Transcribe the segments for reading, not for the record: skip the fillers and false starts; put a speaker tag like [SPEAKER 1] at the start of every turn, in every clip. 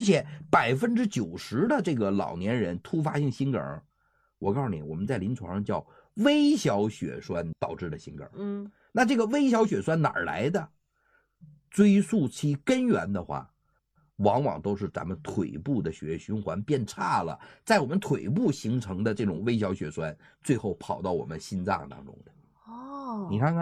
[SPEAKER 1] 且90%的这个老年人突发性心梗，我告诉你，我们在临床上叫微小血栓导致的心梗。那这个微小血栓哪儿来的？追溯其根源的话，往往都是咱们腿部的血液循环变差了，在我们腿部形成的这种微小血栓，最后跑到我们心脏当中的。你看看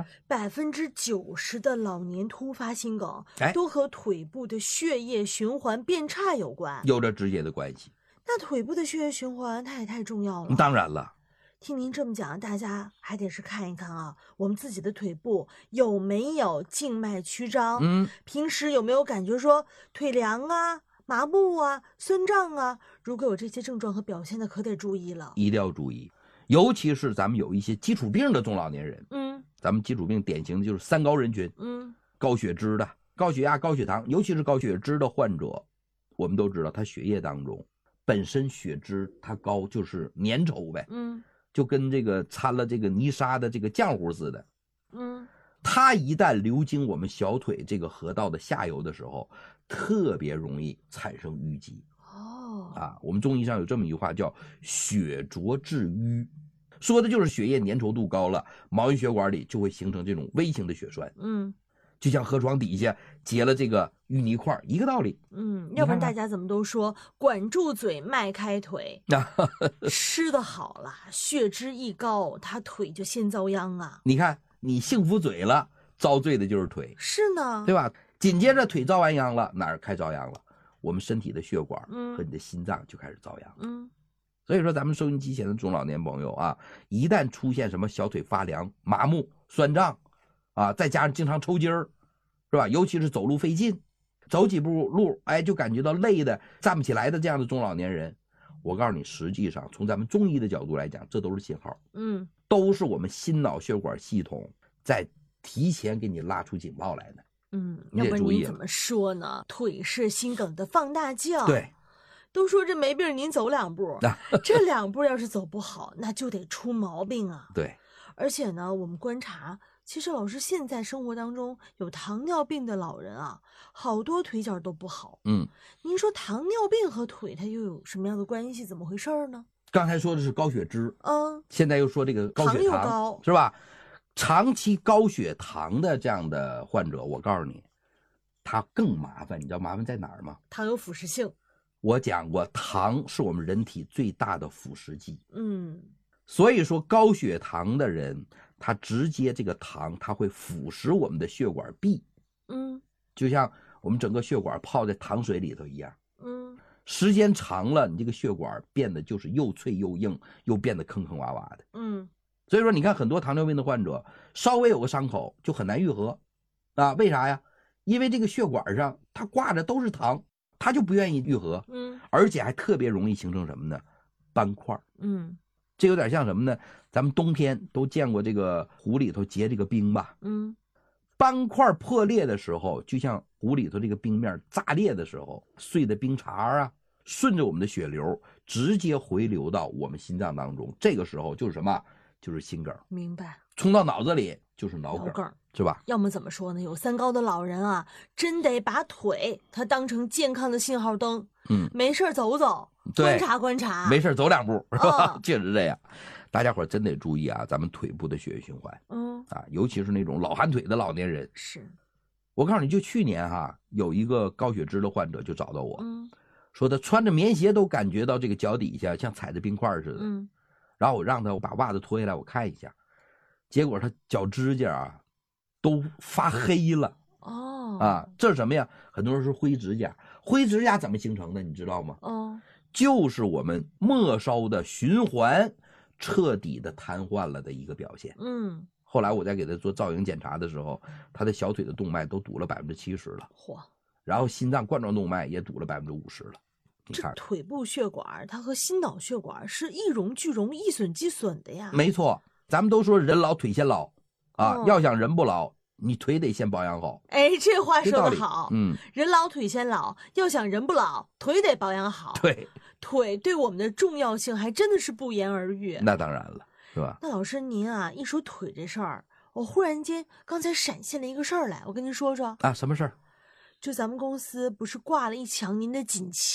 [SPEAKER 2] ，90%的老年突发心梗都和腿部的血液循环变差有关，
[SPEAKER 1] 有着直接的关系。
[SPEAKER 2] 那腿部的血液循环它也太重要了。
[SPEAKER 1] 当然了，
[SPEAKER 2] 听您这么讲，大家还得是看一看啊，我们自己的腿部有没有静脉曲张，平时有没有感觉说腿凉啊、麻木啊、酸胀啊，如果有这些症状和表现的，可得注意了，
[SPEAKER 1] 一定要注意。尤其是咱们有一些基础病的中老年人，咱们基础病典型的就是三高人群，高血脂的、高血压、高血糖，尤其是高血脂的患者，我们都知道他血液当中本身血脂它高就是粘稠呗，就跟这个掺了这个泥沙的这个浆糊似的，它一旦流经我们小腿这个河道的下游的时候，特别容易产生淤积。我们中医上有这么一句话叫血浊致瘀，说的就是血液粘稠度高了，毛细血管里就会形成这种微型的血栓，就像河床底下结了这个淤泥块一个道理。
[SPEAKER 2] 要不然大家怎么都说管住嘴迈开腿吃得好了，血脂一高他腿就先遭殃啊。
[SPEAKER 1] 你看你幸福嘴了，遭罪的就是腿，
[SPEAKER 2] 是呢，
[SPEAKER 1] 对吧？紧接着腿遭完殃了，哪儿开遭殃了？我们身体的血管和你的心脏就开始遭殃。所以说咱们收音机前的中老年朋友啊，一旦出现什么小腿发凉、麻木、酸胀啊，再加上经常抽筋儿，是吧？尤其是走路费劲，走几步路就感觉到累的站不起来的这样的中老年人，我告诉你，实际上从咱们中医的角度来讲，这都是信号，都是我们心脑血管系统在提前给你拉出警报来的。
[SPEAKER 2] 要不然您怎么说呢？腿是心梗的放大镜。
[SPEAKER 1] 对，
[SPEAKER 2] 都说这没病您走2步，这2步要是走不好，那就得出毛病啊。
[SPEAKER 1] 对，
[SPEAKER 2] 而且呢，我们观察，其实老师现在生活当中有糖尿病的老人啊，好多腿脚都不好。您说糖尿病和腿它又有什么样的关系？怎么回事呢？
[SPEAKER 1] 刚才说的是高血脂，现在又说这个高血糖，
[SPEAKER 2] 糖又高，
[SPEAKER 1] 是吧？长期高血糖的这样的患者，我告诉你，他更麻烦。你知道麻烦在哪儿吗？
[SPEAKER 2] 糖有腐蚀性。
[SPEAKER 1] 我讲过，糖是我们人体最大的腐蚀剂。所以说高血糖的人，他直接这个糖，它会腐蚀我们的血管壁。就像我们整个血管泡在糖水里头一样。时间长了，你这个血管变得就是又脆又硬，又变得坑坑洼洼的。所以说你看很多糖尿病的患者稍微有个伤口就很难愈合啊，为啥呀？因为这个血管上它挂着都是糖，它就不愿意愈合，而且还特别容易形成什么呢？斑块。这有点像什么呢？咱们冬天都见过这个湖里头结这个冰吧？斑块破裂的时候，就像湖里头这个冰面炸裂的时候，碎的冰碴啊，顺着我们的血流直接回流到我们心脏当中，这个时候就是什么？就是心梗。明白。冲到脑子里就是脑梗，是吧？
[SPEAKER 2] 要么怎么说呢？有三高的老人啊，真得把腿他当成健康的信号灯，没事走走，观察观察，
[SPEAKER 1] 没事走2步，是吧？确实这样。大家伙真得注意啊，咱们腿部的血液循环，尤其是那种老寒腿的老年人。
[SPEAKER 2] 是，
[SPEAKER 1] 我告诉你，就去年有一个高血脂的患者就找到我，说他穿着棉鞋都感觉到这个脚底下像踩着冰块似的，然后我让他把袜子脱下来我看一下，结果他脚指甲都发黑了。这是什么呀？很多人说灰指甲，灰指甲怎么形成的你知道吗？就是我们末梢的循环彻底的瘫痪了的一个表现。后来我在给他做造影检查的时候，他的小腿的动脉都堵了70%了，然后心脏冠状动脉也堵了50%了。
[SPEAKER 2] 这腿部血管它和心脑血管是一荣俱荣，一损俱损的呀。
[SPEAKER 1] 没错，咱们都说人老腿先老要想人不老，你腿得先保养好。
[SPEAKER 2] 这话说得好。人老腿先老，要想人不老，腿得保养好。
[SPEAKER 1] 对，
[SPEAKER 2] 腿对我们的重要性还真的是不言而喻。
[SPEAKER 1] 那当然了，是吧？
[SPEAKER 2] 那老师您一说腿这事儿，我忽然间刚才闪现了一个事儿来，我跟您说说。
[SPEAKER 1] 什么事儿？
[SPEAKER 2] 就咱们公司不是挂了一墙您的锦旗